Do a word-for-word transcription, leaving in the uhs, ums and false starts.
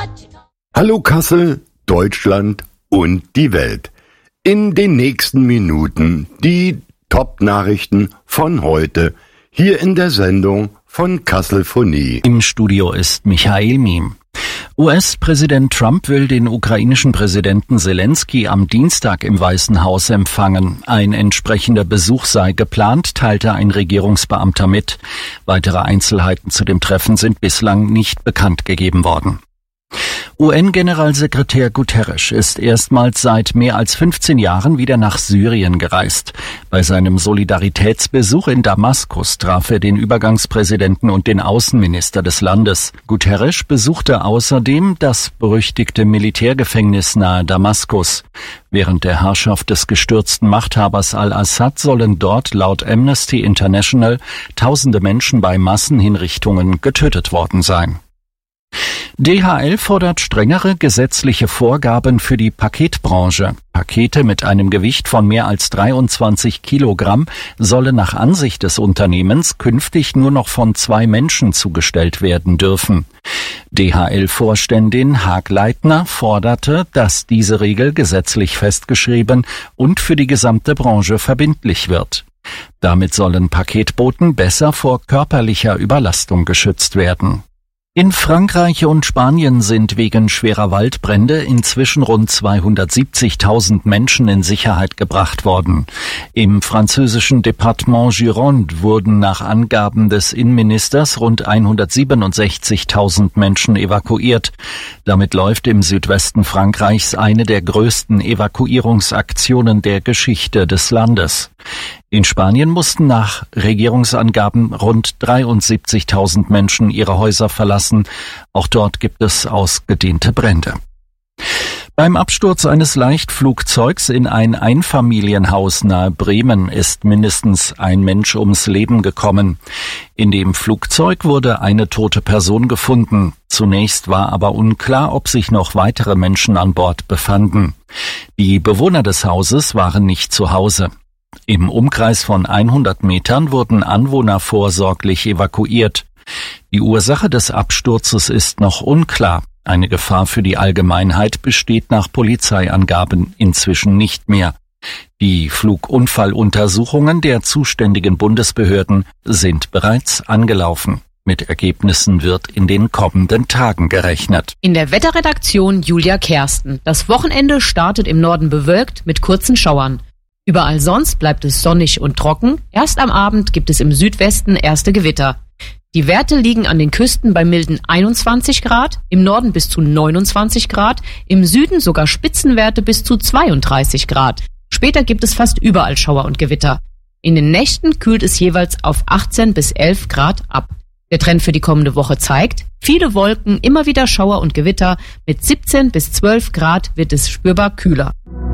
Hallo Kassel, Deutschland und die Welt. In den nächsten Minuten die Top-Nachrichten von heute hier in der Sendung von Kasselphonie. Im Studio ist Michael Miem. U S-Präsident Trump will den ukrainischen Präsidenten Zelensky am Dienstag im Weißen Haus empfangen. Ein entsprechender Besuch sei geplant, teilte ein Regierungsbeamter mit. Weitere Einzelheiten zu dem Treffen sind bislang nicht bekannt gegeben worden. U N-Generalsekretär Guterres ist erstmals seit mehr als fünfzehn Jahren wieder nach Syrien gereist. Bei seinem Solidaritätsbesuch in Damaskus traf er den Übergangspräsidenten und den Außenminister des Landes. Guterres besuchte außerdem das berüchtigte Militärgefängnis nahe Damaskus. Während der Herrschaft des gestürzten Machthabers al-Assad sollen dort laut Amnesty International tausende Menschen bei Massenhinrichtungen getötet worden sein. D H L fordert strengere gesetzliche Vorgaben für die Paketbranche. Pakete mit einem Gewicht von mehr als dreiundzwanzig Kilogramm sollen nach Ansicht des Unternehmens künftig nur noch von zwei Menschen zugestellt werden dürfen. D H L-Vorständin Haag Leitner forderte, dass diese Regel gesetzlich festgeschrieben und für die gesamte Branche verbindlich wird. Damit sollen Paketboten besser vor körperlicher Überlastung geschützt werden. In Frankreich und Spanien sind wegen schwerer Waldbrände inzwischen rund zweihundertsiebzigtausend Menschen in Sicherheit gebracht worden. Im französischen Departement Gironde wurden nach Angaben des Innenministers rund hundertsiebenundsechzigtausend Menschen evakuiert. Damit läuft im Südwesten Frankreichs eine der größten Evakuierungsaktionen der Geschichte des Landes. In Spanien mussten nach Regierungsangaben rund dreiundsiebzigtausend Menschen ihre Häuser verlassen. Auch dort gibt es ausgedehnte Brände. Beim Absturz eines Leichtflugzeugs in ein Einfamilienhaus nahe Bremen ist mindestens ein Mensch ums Leben gekommen. In dem Flugzeug wurde eine tote Person gefunden. Zunächst war aber unklar, ob sich noch weitere Menschen an Bord befanden. Die Bewohner des Hauses waren nicht zu Hause. Im Umkreis von hundert Metern wurden Anwohner vorsorglich evakuiert. Die Ursache des Absturzes ist noch unklar. Eine Gefahr für die Allgemeinheit besteht nach Polizeiangaben inzwischen nicht mehr. Die Flugunfalluntersuchungen der zuständigen Bundesbehörden sind bereits angelaufen. Mit Ergebnissen wird in den kommenden Tagen gerechnet. In der Wetterredaktion Julia Kersten. Das Wochenende startet im Norden bewölkt mit kurzen Schauern. Überall sonst bleibt es sonnig und trocken. Erst am Abend gibt es im Südwesten erste Gewitter. Die Werte liegen an den Küsten bei milden einundzwanzig Grad, im Norden bis zu neunundzwanzig Grad, im Süden sogar Spitzenwerte bis zu zweiunddreißig Grad. Später gibt es fast überall Schauer und Gewitter. In den Nächten kühlt es jeweils auf achtzehn bis elf Grad ab. Der Trend für die kommende Woche zeigt, viele Wolken, immer wieder Schauer und Gewitter. Mit siebzehn bis zwölf Grad wird es spürbar kühler.